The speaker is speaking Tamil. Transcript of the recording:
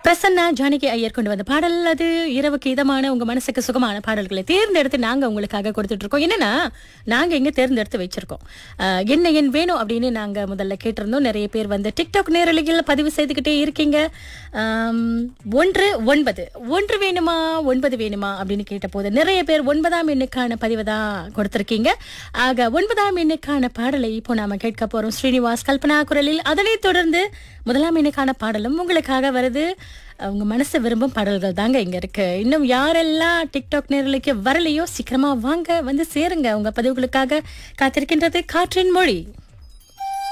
பிரசன்னா ஜானகி ஐயர் கொண்டு வந்த பாடல் அது இரவுக்கு இதமான உங்க மனசுக்கு சுகமான பாடல்களை தேர்ந்தெடுத்து நாங்க உங்களுக்காக கொடுத்துட்டு இருக்கோம். என்னன்னா நாங்க இங்க தேர்ந்தெடுத்து வச்சிருக்கோம். என்ன என் வேணும் அப்படின்னு நாங்க முதல்ல கேட்டிருந்தோம். நிறைய பேர் வந்து டிக்டாக் நேரலைகள் பதிவு செய்துகிட்டே இருக்கீங்க. 1 வேணுமா 9 வேணுமா அப்படின்னு கேட்ட போது நிறைய பேர் 9ஆம் எண்ணுக்கான பதிவு தான் கொடுத்திருக்கீங்க. ஆக 9ஆம் எண்ணுக்கான பாடலை இப்போ நாம கேட்க போறோம். ஸ்ரீனிவாஸ் கல்பனா குரலில். அதனைத் தொடர்ந்து முதலாம் எண்ணுக்கான பாடலும் உங்களுக்காக வருது. உங்க மனசு விரும்பும் பாடல்கள் தாங்க இங்க இருக்கு. இன்னும் யாரெல்லாம் டிக்டாக் நேரலைக்கு வரலையோ சீக்கிரமா வாங்க, வந்து சேருங்க. உங்க பதிவுகளுக்காக காத்திருக்கின்றது காற்றின் மொழி.